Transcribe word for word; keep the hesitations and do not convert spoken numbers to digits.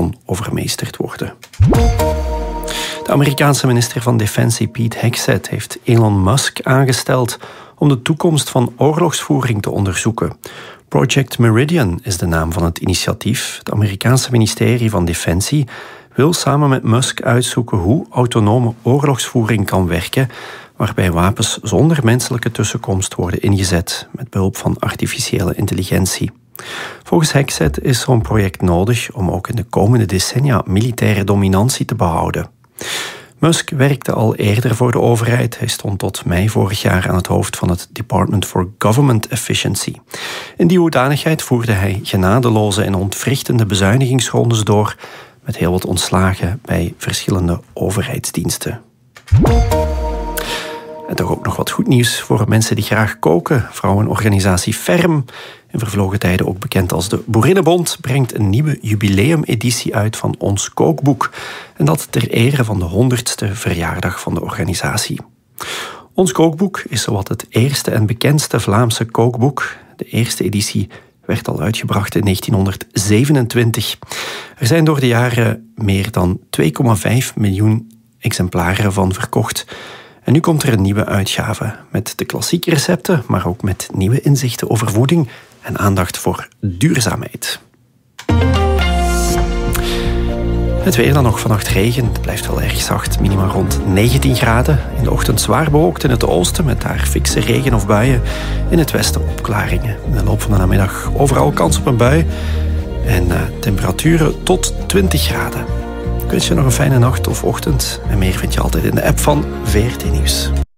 kon overmeesterd worden. De Amerikaanse minister van Defensie Pete Hegseth heeft Elon Musk aangesteld om de toekomst van oorlogsvoering te onderzoeken. Project Meridian is de naam van het initiatief. Het Amerikaanse ministerie van Defensie wil samen met Musk uitzoeken hoe autonome oorlogsvoering kan werken, waarbij wapens zonder menselijke tussenkomst worden ingezet met behulp van artificiële intelligentie. Volgens Hegseth is zo'n project nodig om ook in de komende decennia militaire dominantie te behouden. Musk werkte al eerder voor de overheid. Hij stond tot mei vorig jaar aan het hoofd van het Department for Government Efficiency. In die hoedanigheid voerde hij genadeloze en ontwrichtende bezuinigingsrondes door, met heel wat ontslagen bij verschillende overheidsdiensten. En toch ook nog wat goed nieuws voor mensen die graag koken. Vrouwenorganisatie Ferm, in vervlogen tijden ook bekend als de Boerinnenbond, brengt een nieuwe jubileumeditie uit van Ons Kookboek. En dat ter ere van de honderdste verjaardag van de organisatie. Ons Kookboek is zowat het eerste en bekendste Vlaamse kookboek. De eerste editie werd al uitgebracht in negentienhonderdzevenentwintig. Er zijn door de jaren meer dan twee komma vijf miljoen exemplaren van verkocht. En nu komt er een nieuwe uitgave met de klassieke recepten, maar ook met nieuwe inzichten over voeding en aandacht voor duurzaamheid. Het weer dan nog, vannacht regen. Het blijft wel erg zacht, minimaal rond negentien graden. In de ochtend zwaar bewolkt in het oosten, met daar fikse regen of buien. In het westen opklaringen. In de loop van de namiddag overal kans op een bui. En uh, temperaturen tot twintig graden. Ik wens je nog een fijne nacht of ochtend. En meer vind je altijd in de app van V R T Nieuws.